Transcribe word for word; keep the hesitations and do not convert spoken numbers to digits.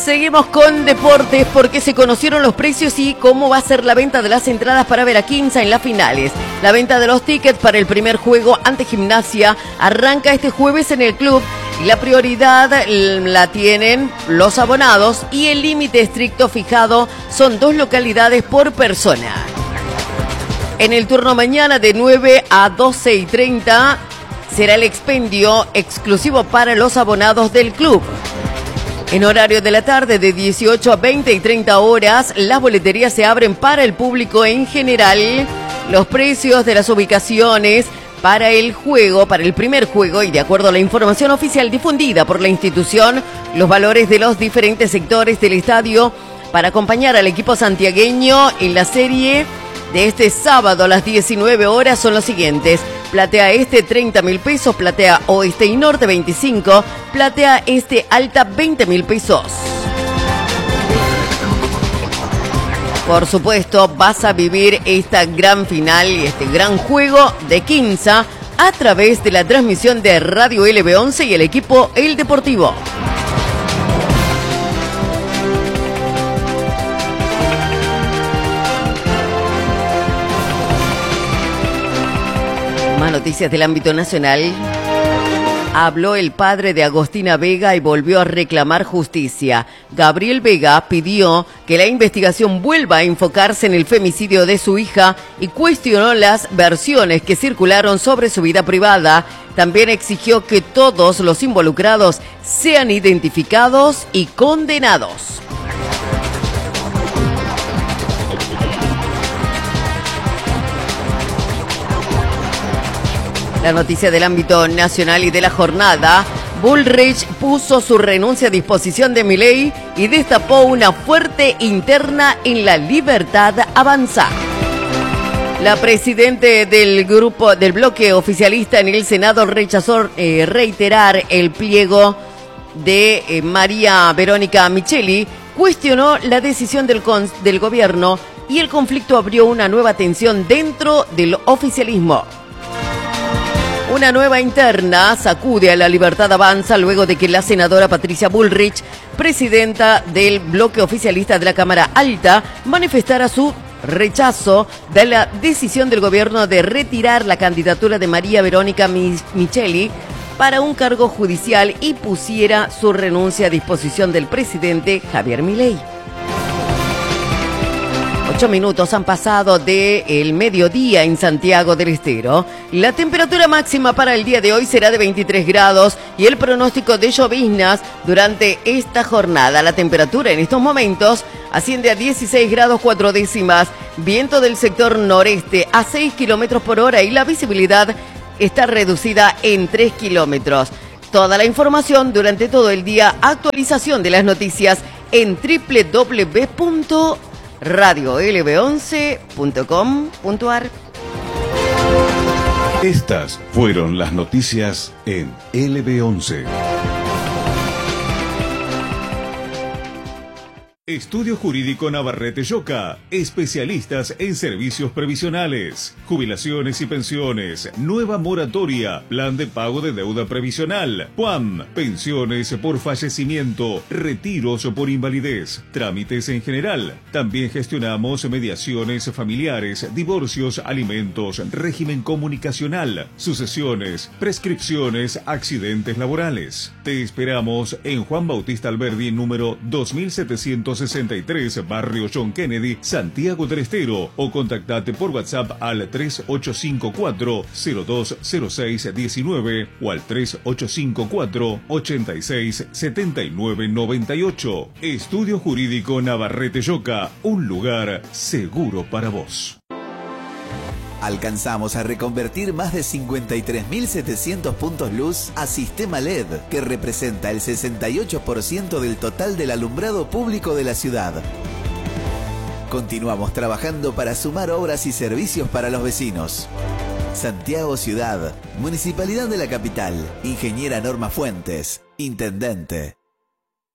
Seguimos con deportes porque se conocieron los precios y cómo va a ser la venta de las entradas para ver a Quimsa en las finales. La venta de los tickets para el primer juego ante Gimnasia arranca este jueves en el club y la prioridad la tienen los abonados y el límite estricto fijado son dos localidades por persona. En el turno mañana de nueve a doce y treinta será el expendio exclusivo para los abonados del club. En horario de la tarde de dieciocho a veinte y treinta horas, las boleterías se abren para el público en general. Los precios de las ubicaciones para el juego, para el primer juego y de acuerdo a la información oficial difundida por la institución, los valores de los diferentes sectores del estadio para acompañar al equipo santiagueño en la serie de este sábado a las diecinueve horas son los siguientes. Platea Este treinta mil pesos, Platea Oeste y Norte veinticinco, Platea Este Alta veinte mil pesos. Por supuesto, vas a vivir esta gran final y este gran juego de Quimsa a través de la transmisión de Radio L B once y el equipo El Deportivo. Más noticias del ámbito nacional. Habló el padre de Agostina Vega y volvió a reclamar justicia. Gabriel Vega pidió que la investigación vuelva a enfocarse en el femicidio de su hija y cuestionó las versiones que circularon sobre su vida privada. También exigió que todos los involucrados sean identificados y condenados. La noticia del ámbito nacional y de la jornada, Bullrich puso su renuncia a disposición de Milei y destapó una fuerte interna en la Libertad Avanza. La presidente del grupo del bloque oficialista en el Senado rechazó eh, reiterar el pliego de eh, María Verónica Micheli, cuestionó la decisión del, con, del gobierno y el conflicto abrió una nueva tensión dentro del oficialismo. Una nueva interna sacude a la Libertad Avanza luego de que la senadora Patricia Bullrich, presidenta del bloque oficialista de la Cámara Alta, manifestara su rechazo de la decisión del gobierno de retirar la candidatura de María Verónica Micheli para un cargo judicial y pusiera su renuncia a disposición del presidente Javier Milei. Ocho minutos han pasado del mediodía en Santiago del Estero. La temperatura máxima para el día de hoy será de veintitrés grados y el pronóstico de lloviznas durante esta jornada. La temperatura en estos momentos asciende a dieciséis grados cuatro décimas, viento del sector noreste a seis kilómetros por hora y la visibilidad está reducida en tres kilómetros. Toda la información durante todo el día, actualización de las noticias en doble u doble u doble u punto radio l b once punto com punto a r. Estas fueron las noticias en L B once. Estudio Jurídico Navarrete Lloca, especialistas en servicios previsionales, jubilaciones y pensiones, nueva moratoria, plan de pago de deuda previsional, P U A M, pensiones por fallecimiento, retiros por invalidez, trámites en general. También gestionamos mediaciones familiares, divorcios, alimentos, régimen comunicacional, sucesiones, prescripciones, accidentes laborales. Te esperamos en Juan Bautista Alberdi, número dos mil setecientos sesenta y tres, Barrio John Kennedy, Santiago del Estero, o contactate por WhatsApp al tres ocho cinco cuatro cero dos cero seis uno nueve o al tres ocho cinco cuatro ocho seis siete nueve nueve ocho. Estudio Jurídico Navarrete Lloca, un lugar seguro para vos. Alcanzamos a reconvertir más de cincuenta y tres mil setecientos puntos luz a sistema L E D, que representa el sesenta y ocho por ciento del total del alumbrado público de la ciudad. Continuamos trabajando para sumar obras y servicios para los vecinos. Santiago Ciudad, Municipalidad de la Capital, Ingeniera Norma Fuentes, Intendente.